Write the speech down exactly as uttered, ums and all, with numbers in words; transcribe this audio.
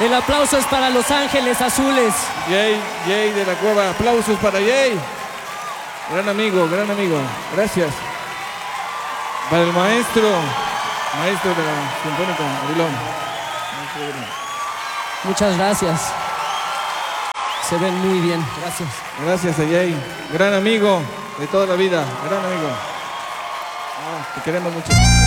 El aplauso es para Los Ángeles Azules. Jay, Jay de la Cueva. Aplausos para Jay. Gran amigo, gran amigo. Gracias. Para el maestro, maestro de la Sinfónica, Avilón. Muchas gracias. Se ven muy bien. Gracias. Gracias a Jay. Gran amigo de toda la vida. Gran amigo. Ah, te queremos mucho.